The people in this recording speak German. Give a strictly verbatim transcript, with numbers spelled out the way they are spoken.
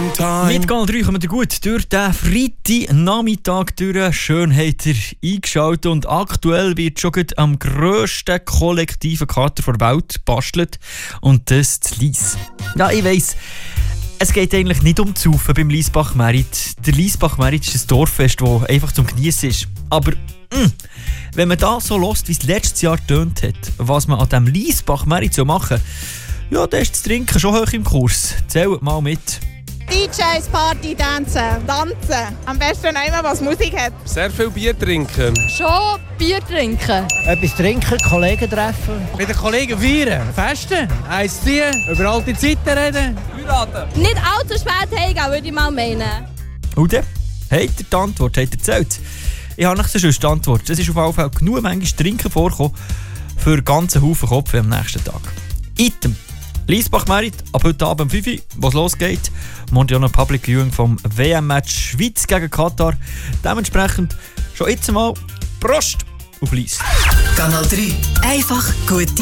Mit Kanal drei kommen wir gut durch den Freitagnachmittag durch. Schön habt ihr eingeschaltet und aktuell wird schon gut am grössten kollektiven Kater der Welt gebastelt und das zu Lies. Ja, ich weiss, es geht eigentlich nicht um zu Saufen beim Liesbach-Merit. Der Liesbach-Merit ist ein Dorffest, das einfach zum Geniessen ist. Aber mh, wenn man da so hört, wie es letztes Jahr getönt hat, was man an diesem Liesbach-Merit so machen, ja, dann ist das Trinken schon hoch im Kurs. Zählt mal mit. D Js, Party, Tanzen, Tanzen. Am besten immer, was Musik hat. Sehr viel Bier trinken. Schon Bier trinken. Etwas trinken, Kollegen treffen. Mit den Kollegen feiern, festen, eins ziehen, über alte Zeiten reden. Heiraten. Nicht allzu spät heimgehen, würde ich mal meinen. Und dann? Habt ihr die Antwort? Habt ihr erzählt? Ich habe nicht sonst die Antwort. Es ist auf jeden Fall genug manchmal Trinken vorgekommen für einen ganzen Haufen Kopf am nächsten Tag. Item. Liesbach-Merit, ab heute Abend um fünf Uhr, was losgeht. Morgen ja noch Public Viewing vom W M-Match Schweiz gegen Katar. Dementsprechend schon jetzt mal Prost auf Lies. Kanal drei. Einfach gut.